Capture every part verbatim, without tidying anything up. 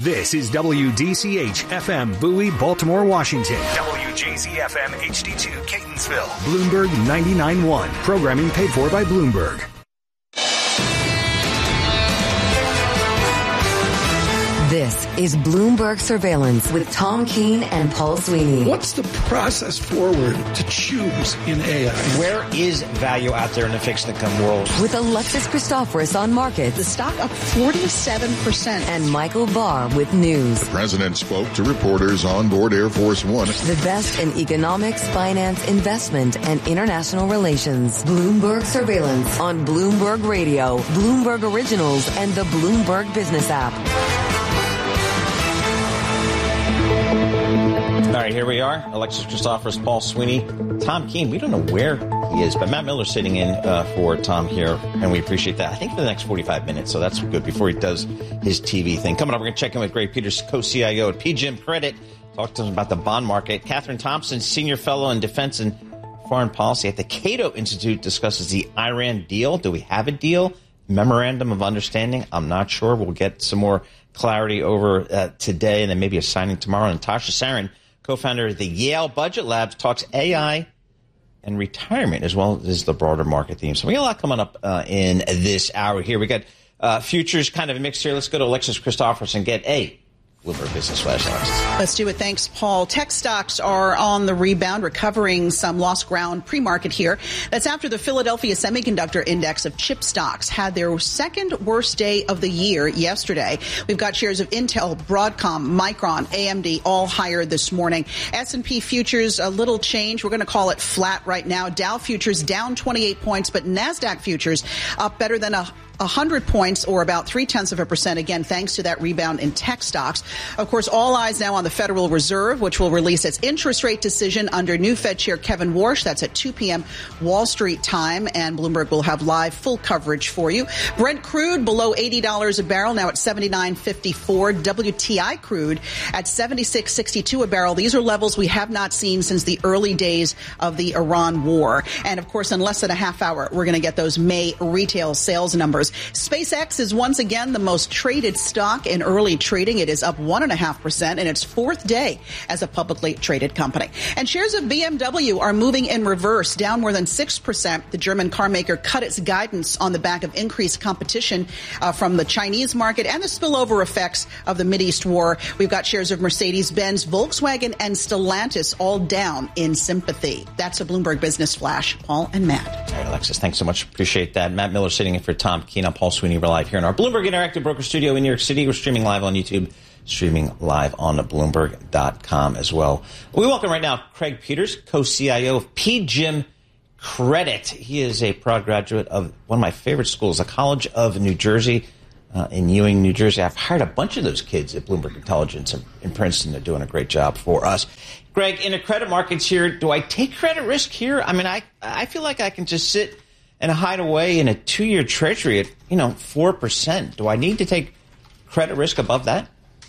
This is W D C H F M Bowie, Baltimore, Washington. W J Z F M H D two, Catonsville. Bloomberg ninety-nine point one. Programming paid for by Bloomberg. This is Bloomberg Surveillance with Tom Keene and Paul Sweeney. What's the process forward to choose in A I? Where is value out there in the fixed income world? With Alexis Christoforous on markets. The stock up forty-seven percent. And Michael Barr with news. The president spoke to reporters on board Air Force One. The best in economics, finance, investment, and international relations. Bloomberg Surveillance on Bloomberg Radio, Bloomberg Originals, and the Bloomberg Business app. All right, here we are. Alexis Christoforous, Paul Sweeney, Tom Keene. We don't know where he is, but Matt Miller's sitting in uh, for Tom here, and we appreciate that. I think for the next forty-five minutes, so that's good before he does his T V thing. Coming up, we're going to check in with Greg Peters, co-C I O at P G I M Credit. Talk to him about the bond market. Catherine Thompson, senior fellow in defense and foreign policy at the Cato Institute, discusses the Iran deal. Do we have a deal? Memorandum of understanding? I'm not sure. We'll get some more clarity over uh, today, and then maybe a signing tomorrow. And Tasha Sarin, co-founder of the Yale Budget Labs, talks A I and retirement as well as the broader market theme. So we got a lot coming up uh, in this hour here. We got uh, futures kind of mixed here. Let's go to Alexis Christoforous and get a Bloomberg Business Flash. Let's do it. Thanks, Paul. Tech stocks are on the rebound, recovering some lost ground pre-market here. That's after the Philadelphia Semiconductor Index of chip stocks had their second worst day of the year yesterday. We've got shares of Intel, Broadcom, Micron, A M D all higher this morning. S and P futures, a little change. We're going to call it flat right now. Dow futures down twenty-eight points, but NASDAQ futures up better than a one hundred points, or about three-tenths of a percent, again, thanks to that rebound in tech stocks. Of course, all eyes now on the Federal Reserve, which will release its interest rate decision under new Fed Chair Kevin Warsh. That's at two p.m. Wall Street time, and Bloomberg will have live full coverage for you. Brent crude below eighty dollars a barrel, now at seventy-nine fifty-four. W T I crude at seventy-six sixty-two a barrel. These are levels we have not seen since the early days of the Iran war. And, of course, in less than a half hour, we're going to get those May retail sales numbers. SpaceX is once again the most traded stock in early trading. It is up one and a half percent in its fourth day as a publicly traded company. And shares of B M W are moving in reverse, down more than six percent. The German car maker cut its guidance on the back of increased competition uh, from the Chinese market and the spillover effects of the Mideast war. We've got shares of Mercedes-Benz, Volkswagen, and Stellantis all down in sympathy. That's a Bloomberg Business Flash. Paul and Matt. All right, Alexis, thanks so much. Appreciate that. Matt Miller sitting in for Tom Keene. I'm Paul Sweeney. We're live here in our Bloomberg Interactive Broker Studio in New York City. We're streaming live on YouTube, streaming live on Bloomberg dot com as well. We welcome right now Craig Peters, co-C I O of P G I M Credit. He is a proud graduate of one of my favorite schools, the College of New Jersey uh, in Ewing, New Jersey. I've hired a bunch of those kids at Bloomberg Intelligence in, in Princeton. They're doing a great job for us. Greg, in the credit markets here, do I take credit risk here? I mean, I I feel like I can just sit and hide away in a two-year treasury at, you know, four percent. Do I need to take credit risk above that?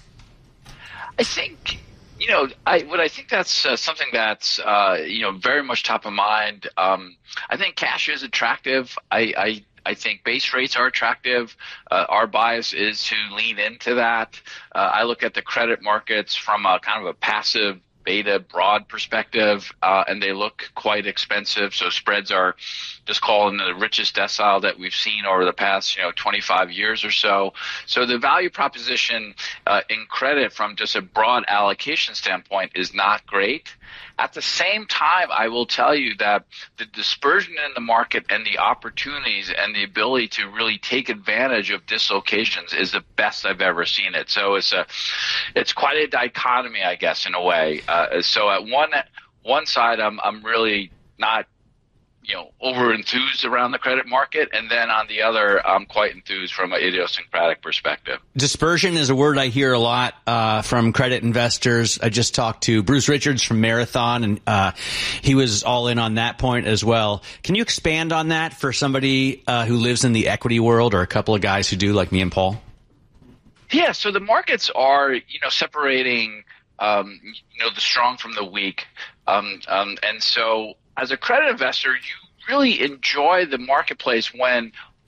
I think, you know, I what I think that's uh, something that's, uh, you know, very much top of mind. Um, I think cash is attractive. I, I I think base rates are attractive. Uh, our bias is to lean into that. Uh, I look at the credit markets from a kind of a passive beta broad perspective, uh, and they look quite expensive. So spreads are just calling the richest decile that we've seen over the past, you know, twenty-five years or so. So the value proposition uh, in credit from just a broad allocation standpoint is not great. At the same time, I will tell you that the dispersion in the market and the opportunities and the ability to really take advantage of dislocations is the best I've ever seen it. So it's a, it's quite a dichotomy, I guess, in a way. Uh, so at one one side, I'm I'm really not, you know, over enthused around the credit market, and then on the other, I'm quite enthused from an idiosyncratic perspective. Dispersion is a word I hear a lot uh, from credit investors. I just talked to Bruce Richards from Marathon, and uh, he was all in on that point as well. Can you expand on that for somebody uh, who lives in the equity world, or a couple of guys who do, like me and Paul? Yeah, so the markets are, you know, separating, um, you know, the strong from the weak, um, um, and so as a credit investor, you really enjoy the marketplace when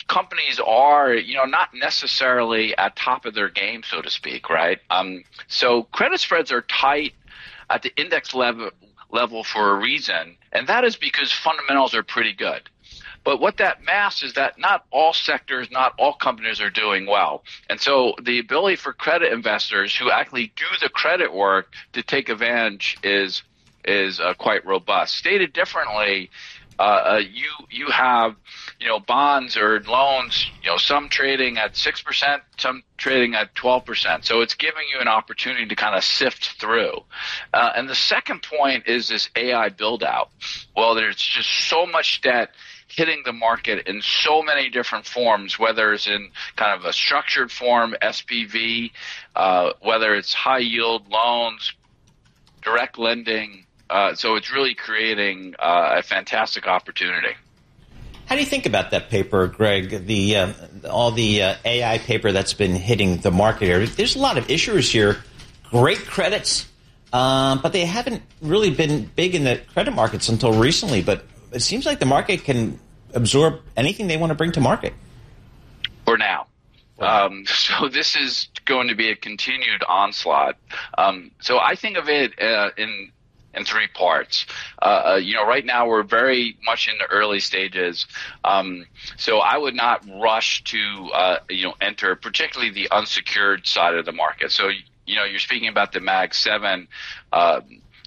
companies are, you know, not necessarily at top of their game, so to speak, right? Um, so credit spreads are tight at the index level level for a reason, and that is because fundamentals are pretty good. But what that masks is that not all sectors, not all companies are doing well. And so the ability for credit investors who actually do the credit work to take advantage is is uh, quite robust. Stated differently, uh, uh, you you have, you know, bonds or loans, you know, some trading at six percent, some trading at twelve percent. So it's giving you an opportunity to kind of sift through. Uh, and the second point is this A I build out. Well, there's just so much debt hitting the market in so many different forms, whether it's in kind of a structured form, S P V, uh, whether it's high yield loans, direct lending. Uh, so it's really creating uh, a fantastic opportunity. How do you think about that paper, Greg? The uh, all the uh, A I paper that's been hitting the market here. There's a lot of issuers here, great credits, um, but they haven't really been big in the credit markets until recently. But it seems like the market can absorb anything they want to bring to market. For now. Um, so this is going to be a continued onslaught. Um, so I think of it uh, in in three parts. Uh, uh, you know, right now we're very much in the early stages. Um, so I would not rush to, uh, you know, enter particularly the unsecured side of the market. So, you know, you're speaking about the Mag seven, uh,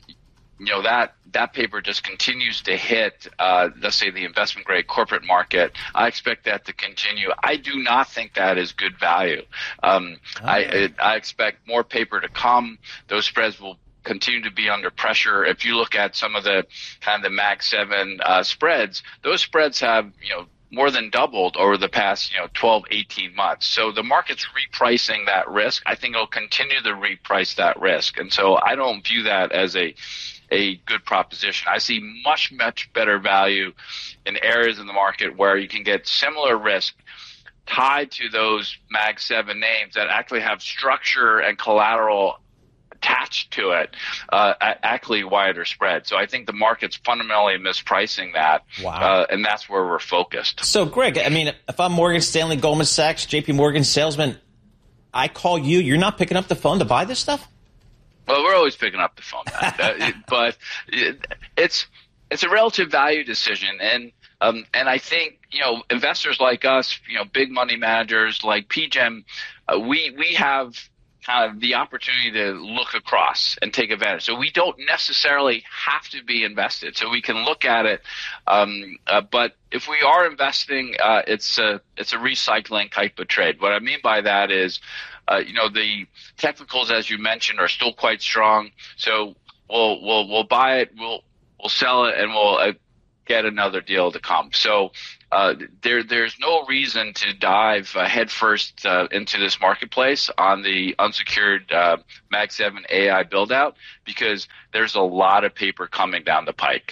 you know, that that paper just continues to hit, uh, let's say, the investment grade corporate market. I expect that to continue. I do not think that is good value. Um, oh. I, I expect more paper to come. Those spreads will continue to be under pressure. If you look at some of the kind of the Mag seven uh, spreads, those spreads have, you know, more than doubled over the past, you know, twelve, eighteen months. So the market's repricing that risk. I think it'll continue to reprice that risk. And so I don't view that as a a good proposition. I see much, much better value in areas in the market where you can get similar risk tied to those Mag seven names that actually have structure and collateral attached to it, uh, actually wider spread. So I think the market's fundamentally mispricing that. Wow. Uh, and that's where we're focused. So, Greg, I mean, if I'm Morgan Stanley, Goldman Sachs, J P Morgan salesman, I call you, you're not picking up the phone to buy this stuff? Well, we're always picking up the phone, uh, but it's it's a relative value decision, and um, and I think, you know, investors like us, you know, big money managers like P G E M, uh, we we have kind of the opportunity to look across and take advantage. So we don't necessarily have to be invested. So we can look at it, um, uh, but if we are investing, uh, it's a it's a recycling type of trade. What I mean by that is, Uh, you know, the technicals, as you mentioned, are still quite strong. So we'll we'll we'll buy it, we'll we'll sell it, and we'll uh, get another deal to come. So uh, there there's no reason to dive uh, headfirst uh, into this marketplace on the unsecured uh, Mag seven A I build out, because there's a lot of paper coming down the pike.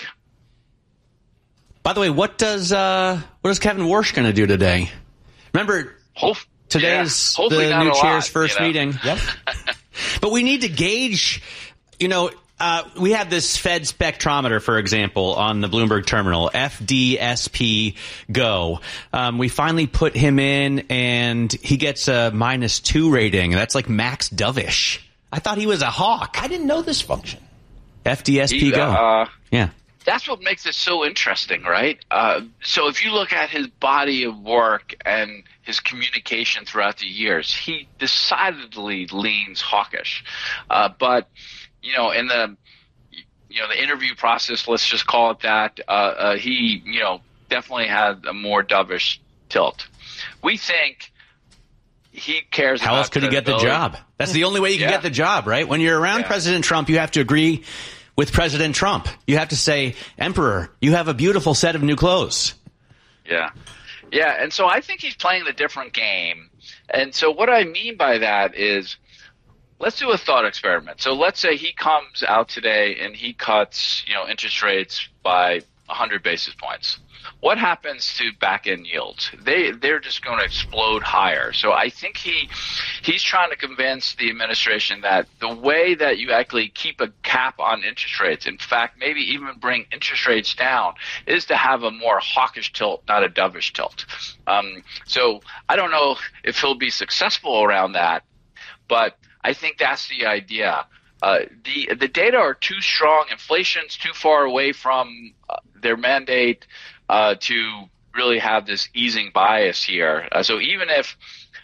By the way, what does uh, what is Kevin Warsh going to do today? Remember, Hope. Today's yeah, the new chair's lot, first you know? meeting. Yep. But we need to gauge, you know, uh, we have this Fed spectrometer, for example, on the Bloomberg terminal, F D S P Go. Um, we finally put him in, and he gets a minus two rating. That's like Max Dovish. I thought he was a hawk. I didn't know this function. F D S P Go. Uh, yeah. That's what makes it so interesting, right? Uh, so if you look at his body of work and his communication throughout the years, he decidedly leans hawkish. Uh, but, you know, in the, you know, the interview process, let's just call it that, uh, uh, he, you know, definitely had a more dovish tilt. We think he cares How about else could he get the job? That's the only way you can yeah. get the job, right? When you're around yeah. President Trump, you have to agree with President Trump. You have to say, Emperor, you have a beautiful set of new clothes. Yeah. Yeah, and so I think he's playing the different game. And so what I mean by that is, let's do a thought experiment. So let's say he comes out today and he cuts, you know, interest rates by one hundred basis points. What happens to back-end yields? They, they're just going to explode higher. So I think he he's trying to convince the administration that the way that you actually keep a cap on interest rates, in fact, maybe even bring interest rates down, is to have a more hawkish tilt, not a dovish tilt. Um, so I don't know if he'll be successful around that, but I think that's the idea. Uh, the the data are too strong. Inflation's too far away from uh, their mandate uh, to really have this easing bias here. Uh, so even if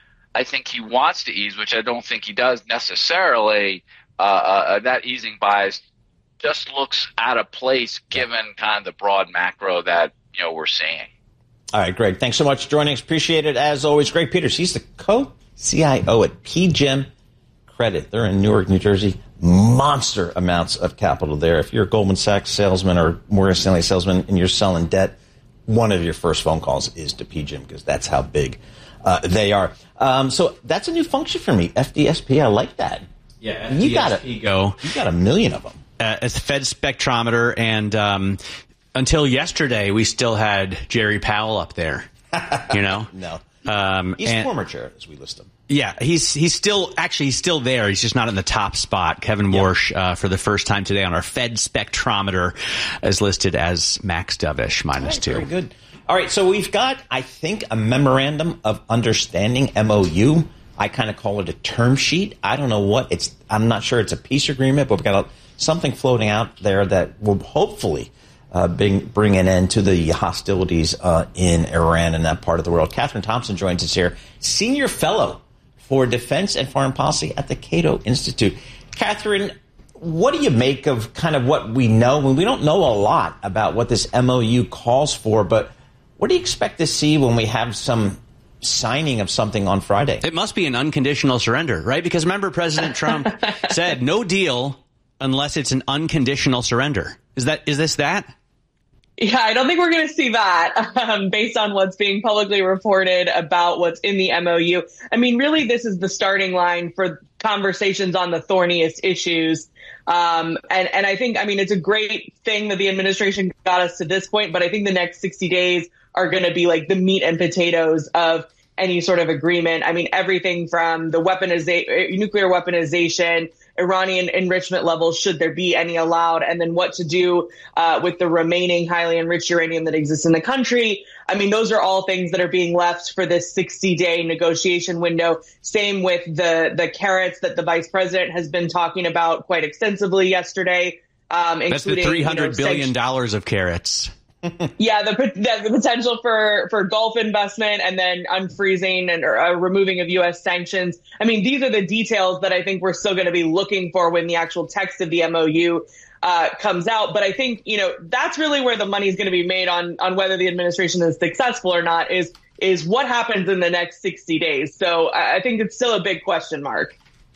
I think he wants to ease, which I don't think he does necessarily, uh, uh, that easing bias just looks out of place given kind of the broad macro that, you know, we're seeing. All right, Greg, thanks so much for joining us. Appreciate it as always. Greg Peters, he's the co-C I O at P G I M Credit. They're in Newark, New Jersey. Monster amounts of capital there. If you're a Goldman Sachs salesman or Morgan Stanley salesman and you're selling debt, one of your first phone calls is to P G I M because that's how big uh, they are. Um, so that's a new function for me. F D S P, I like that. Yeah, F D S P you got a, go. You got a million of them. Uh, it's Fed Spectrometer, and um, until yesterday, we still had Jerry Powell up there. You know, no, um, he's and, former chair as we list him. Yeah, he's he's still actually he's still there. He's just not in the top spot. Kevin Warsh, yep. uh, for the first time today on our Fed Spectrometer, is listed as Max Dovish minus right, two. Very good. All right, so we've got, I think, a memorandum of understanding, M O U. I kind of call it a term sheet. I don't know what it's. I'm not sure it's a peace agreement, but we've got a, something floating out there that will hopefully uh, bring, bring an end to the hostilities uh, in Iran and that part of the world. Catherine Thompson joins us here, senior fellow for Defense and Foreign Policy at the Cato Institute. Catherine, what do you make of kind of what we know? I mean, we don't know a lot about what this M O U calls for, but what do you expect to see when we have some signing of something on Friday? It must be an unconditional surrender, right? Because remember, President Trump said no deal unless it's an unconditional surrender. Is that is this that? Yeah, I don't think we're going to see that um, based on what's being publicly reported about what's in the M O U. I mean, really, this is the starting line for conversations on the thorniest issues. Um, and, and I think, I mean, it's a great thing that the administration got us to this point, but I think the next sixty days are going to be like the meat and potatoes of any sort of agreement. I mean, everything from the weaponization, nuclear weaponization, Iranian enrichment levels, should there be any allowed, and then what to do uh, with the remaining highly enriched uranium that exists in the country. I mean, those are all things that are being left for this sixty-day negotiation window. Same with the the carrots that the vice president has been talking about quite extensively yesterday. Um, That's the three hundred you know, billion dollars of carrots. Yeah, the, the the potential for, for Gulf investment and then unfreezing and or, uh, removing of U S sanctions. I mean, these are the details that I think we're still going to be looking for when the actual text of the M O U uh, comes out. But I think, you know, that's really where the money is going to be made on on whether the administration is successful or not is is what happens in the next sixty days. So I, I think it's still a big question mark.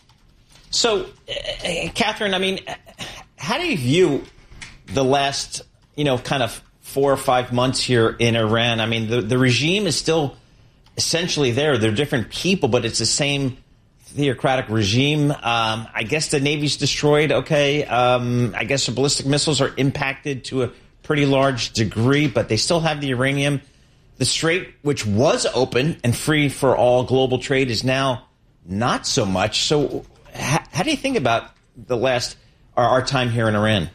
So, uh, Catherine, I mean, how do you view the last, you know, kind of four or five months here in Iran? I mean, the, the regime is still essentially there. They're different people, but it's the same theocratic regime. Um, I guess the Navy's destroyed. Okay. Um, I guess the ballistic missiles are impacted to a pretty large degree, but they still have the uranium. The Strait, which was open and free for all global trade, is now not so much. So how, how do you think about the last, our, our time here in Iran?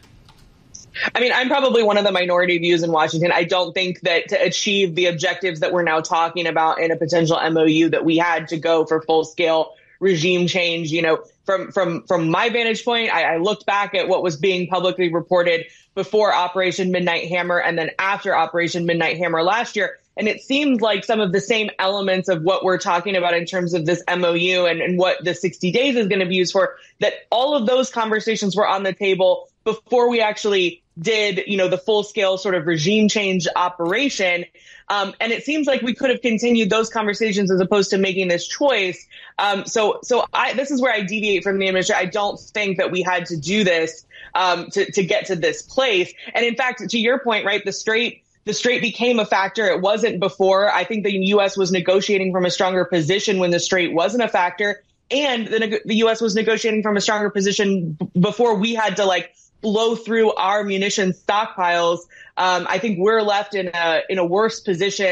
I mean, I'm probably one of the minority views in Washington. I don't think that to achieve the objectives that we're now talking about in a potential M O U that we had to go for full scale regime change. You know, from from from my vantage point, I, I looked back at what was being publicly reported before Operation Midnight Hammer and then after Operation Midnight Hammer last year. And it seemed like some of the same elements of what we're talking about in terms of this M O U and, and what the sixty days is going to be used for, that all of those conversations were on the table before we actually did, you know, the full scale sort of regime change operation. Um, and it seems like we could have continued those conversations as opposed to making this choice. Um, so so I, this is where I deviate from the administration. I don't think that we had to do this um, to, to get to this place. And in fact, to your point, right, the Strait The Strait became a factor. It wasn't before. I think the U S was negotiating from a stronger position when the Strait wasn't a factor. And the, the U S was negotiating from a stronger position b- before we had to like blow through our munition stockpiles. Um, I think we're left in a in a worse position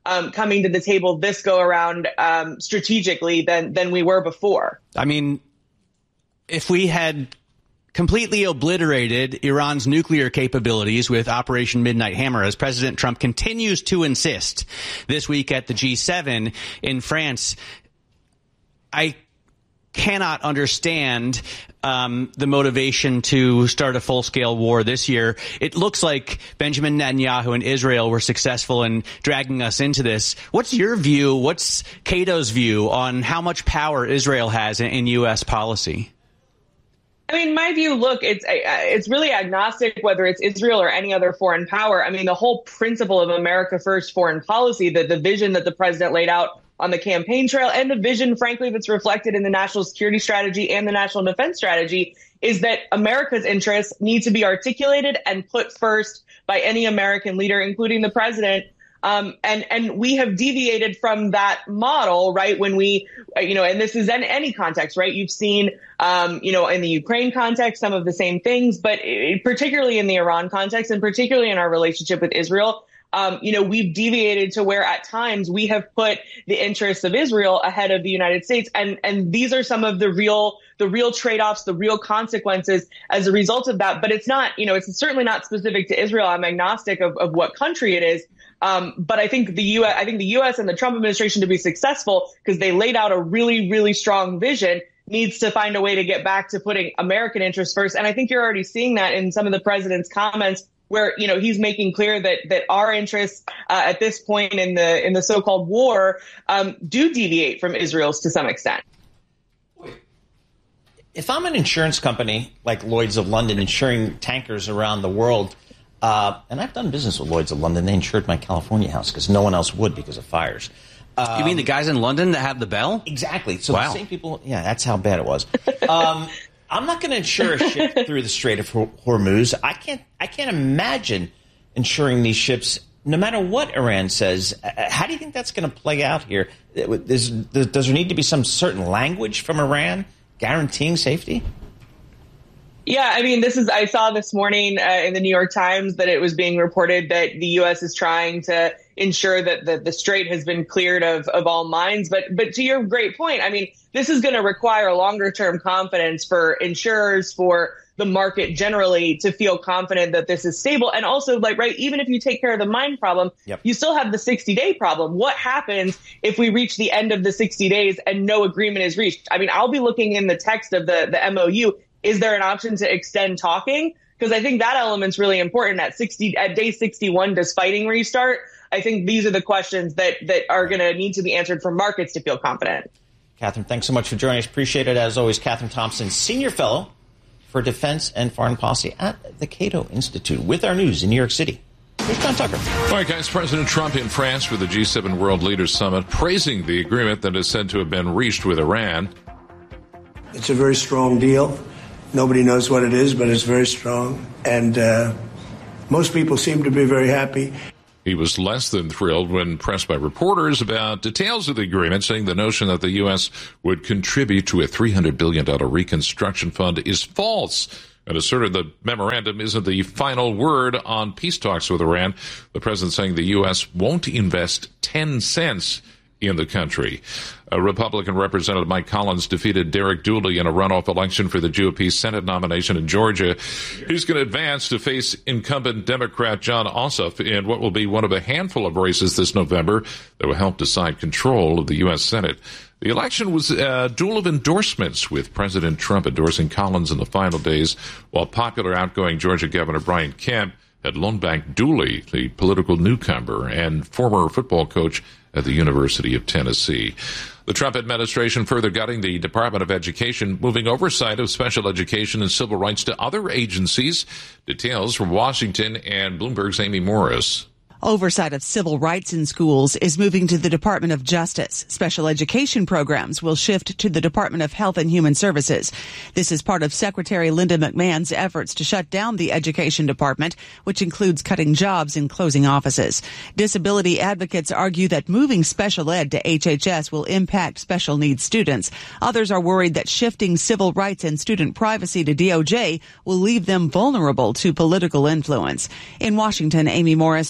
um, coming to the table this go around um, strategically than than we were before. I mean, if we had completely obliterated Iran's nuclear capabilities with Operation Midnight Hammer, as President Trump continues to insist this week at the G seven in France, I cannot understand um, the motivation to start a full-scale war this year. It looks like Benjamin Netanyahu and Israel were successful in dragging us into this. What's your view? What's Cato's view on how much power Israel has in, in U S policy? I mean, my view, look, it's it's really agnostic whether it's Israel or any other foreign power. I mean, the whole principle of America First foreign policy, the, the vision that the president laid out on the campaign trail, and the vision, frankly, that's reflected in the national security strategy and the national defense strategy, is that America's interests need to be articulated and put first by any American leader, including the president. Um, and, and we have deviated from that model, right? When we, you know, and this is in any context, right? You've seen, um, you know, in the Ukraine context, some of the same things, but it, particularly in the Iran context, and particularly in our relationship with Israel, um, you know, we've deviated to where at times we have put the interests of Israel ahead of the United States. And, and these are some of the real, the real trade-offs, the real consequences as a result of that. But it's not, you know, it's certainly not specific to Israel. I'm agnostic of, of what country it is. Um, but I think the U S, I think the U S and the Trump administration, to be successful, because they laid out a really, really strong vision, needs to find a way to get back to putting American interests first. And I think you're already seeing that in some of the president's comments, where, you know, he's making clear that that our interests uh, at this point in the in the so-called war um, do deviate from Israel's to some extent. If I'm an insurance company like Lloyd's of London insuring tankers around the world, Uh, and I've done business with Lloyd's of London. They insured my California house because no one else would because of fires. Um, you mean the guys in London that have the bell? Exactly. So wow. The same people. Yeah, that's how bad it was. Um, I'm not going to insure a ship through the Strait of Hormuz. I can't. I can't imagine insuring these ships, no matter what Iran says. How do you think that's going to play out here? Is, does there need to be some certain language from Iran guaranteeing safety? Yeah, I mean, this is, I saw this morning uh, in the New York Times that it was being reported that the U S is trying to ensure that the, the strait has been cleared of, of all mines. But but to your great point, I mean, this is going to require longer term confidence for insurers, for the market generally, to feel confident that this is stable. And also, like, right, even if you take care of the mine problem, yep. you still have the sixty day problem. What happens if we reach the end of the sixty days and no agreement is reached? I mean, I'll be looking in the text of the, the M O U. Is there an option to extend talking? Because I think that element's really important. At sixty, at day sixty-one, does fighting restart? I think these are the questions that that are going to need to be answered for markets to feel confident. Catherine, thanks so much for joining us. Appreciate it. As always, Catherine Thompson, Senior Fellow for Defense and Foreign Policy at the Cato Institute, with our news in New York City. Here's John Tucker. All right, guys. President Trump in France for the G seven World Leaders Summit, praising the agreement that is said to have been reached with Iran. It's a very strong deal. Nobody knows what it is, but it's very strong. And uh, most people seem to be very happy. He was less than thrilled when pressed by reporters about details of the agreement, saying the notion that the U S would contribute to a three hundred billion dollars reconstruction fund is false, and asserted the memorandum isn't the final word on peace talks with Iran. The president saying the U S won't invest ten cents in the country. A Republican Representative Mike Collins defeated Derek Dooley in a runoff election for the G O P Senate nomination in Georgia. He's going to advance to face incumbent Democrat John Ossoff in what will be one of a handful of races this November that will help decide control of the U S Senate. The election was a duel of endorsements, with President Trump endorsing Collins in the final days, while popular outgoing Georgia Governor Brian Kemp had loaned back Dooley, the political newcomer and former football coach at the University of Tennessee. The Trump administration further gutting the Department of Education, moving oversight of special education and civil rights to other agencies. Details from Washington and Bloomberg's Amy Morris. Oversight of civil rights in schools is moving to the Department of Justice. Special education programs will shift to the Department of Health and Human Services. This is part of Secretary Linda McMahon's efforts to shut down the Education Department, which includes cutting jobs and closing offices. Disability advocates argue that moving special ed to H H S will impact special needs students. Others are worried that shifting civil rights and student privacy to D O J will leave them vulnerable to political influence. In Washington, Amy Morris, Bloomberg Radio.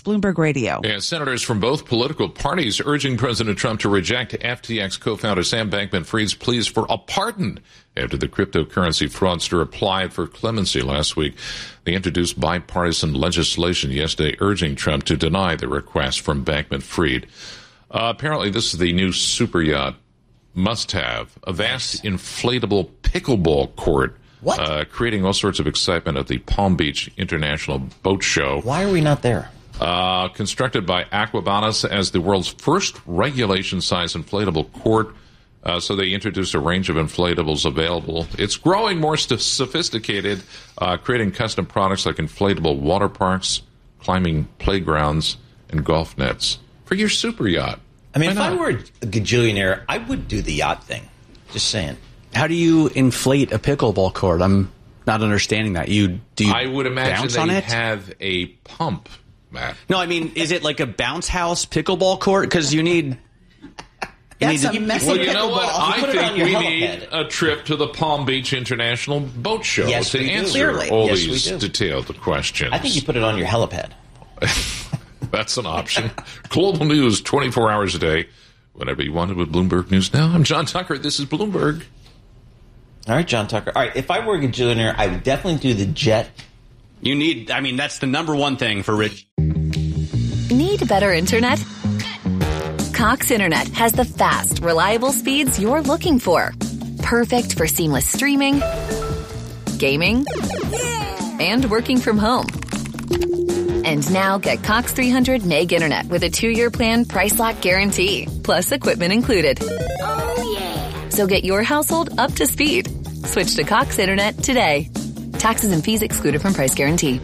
Radio. And senators from both political parties urging President Trump to reject F T X co-founder Sam Bankman-Fried's pleas for a pardon after the cryptocurrency fraudster applied for clemency last week. They introduced bipartisan legislation yesterday urging Trump to deny the request from Bankman-Fried. Uh, apparently, this is the new super yacht must-have, a vast inflatable pickleball court, what? Uh, creating all sorts of excitement at the Palm Beach International Boat Show. Why are we not there? Uh, constructed by Aquabanas as the world's first regulation-size inflatable court. Uh, so they introduced a range of inflatables available. It's growing more st- sophisticated, uh, creating custom products like inflatable water parks, climbing playgrounds, and golf nets for your super yacht. I mean, if I were a gajillionaire, I would do the yacht thing. Just saying. How do you inflate a pickleball court? I'm not understanding that. You do you I would imagine bounce they on it? have a pump, Matt. No, I mean, is it like a bounce house pickleball court? Because you need... You That's need a to, messy Well, you know pickleball. what? I put it on think your we helipad. need a trip to the Palm Beach International Boat Show Yes, to we do. answer Clearly. all Yes, we these do. detailed questions. I think you put it on your helipad. That's an option. Global news twenty-four hours a day, whenever you want it with Bloomberg News Now. I'm John Tucker. This is Bloomberg. All right, John Tucker. All right, if I were a gajillionaire, I would definitely do the jet. you need... I mean, that's the number one thing for rich... Need better internet? Cox Internet has the fast, reliable speeds you're looking for. Perfect for seamless streaming, gaming, and working from home. And now get Cox three hundred meg internet with a two-year plan price lock guarantee, plus equipment included. Oh, yeah. So get your household up to speed. Switch to Cox Internet today. Taxes and fees excluded from price guarantee.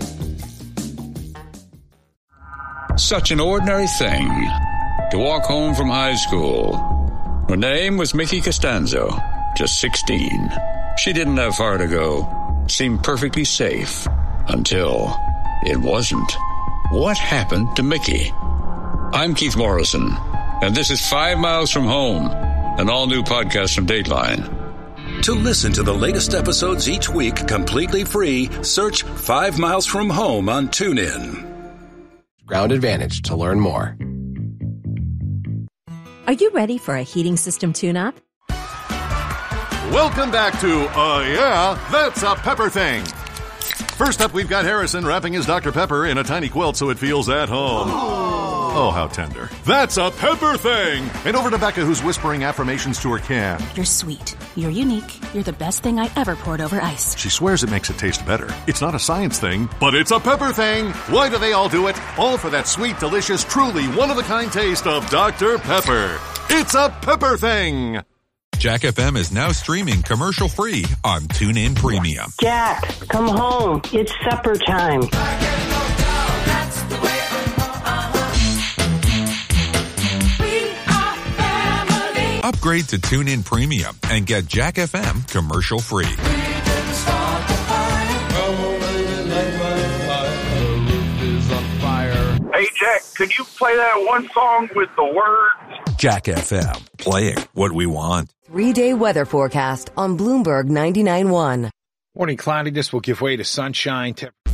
Such an ordinary thing to walk home from high school. Her name was Mickey Costanzo, just sixteen. She didn't have far to go, seemed perfectly safe, until it wasn't. What happened to Mickey? I'm Keith Morrison, and this is Five Miles from Home, an all-new podcast from Dateline. To listen to the latest episodes each week completely free, search Five Miles from Home on TuneIn. Ground Advantage to learn more. Are you ready for a heating system tune-up? Welcome back to Uh Yeah, That's a Pepper Thing. First up, we've got Harrison wrapping his Doctor Pepper in a tiny quilt so it feels at home. Oh, how tender. That's a Pepper Thing! And over to Becca, who's whispering affirmations to her can. You're sweet. You're unique. You're the best thing I ever poured over ice. She swears it makes it taste better. It's not a science thing, but it's a pepper thing. Why do they all do it? All for that sweet, delicious, truly one-of-a-kind taste of Doctor Pepper. It's a Pepper Thing! Jack F M is now streaming commercial-free on TuneIn Premium. Jack, come home. It's supper time. Upgrade to TuneIn Premium and get Jack F M commercial-free. Hey, Jack, could you play that one song with the words? Jack F M, playing what we want. Three-day weather forecast on Bloomberg ninety-nine point one. Morning cloudiness will give way to sunshine.